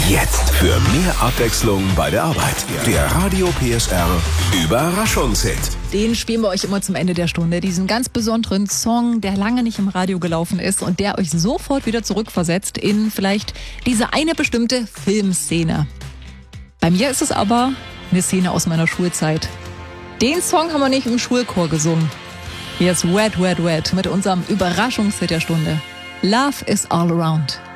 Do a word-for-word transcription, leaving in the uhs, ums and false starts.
Jetzt für mehr Abwechslung bei der Arbeit. Der Radio P S R Überraschungshit. Den spielen wir euch immer zum Ende der Stunde. Diesen ganz besonderen Song, der lange nicht im Radio gelaufen ist und der euch sofort wieder zurückversetzt in vielleicht diese eine bestimmte Filmszene. Bei mir ist es aber eine Szene aus meiner Schulzeit. Den Song haben wir nicht im Schulchor gesungen. Hier ist Wet, Wet, Wet mit unserem Überraschungshit der Stunde. Love is all around.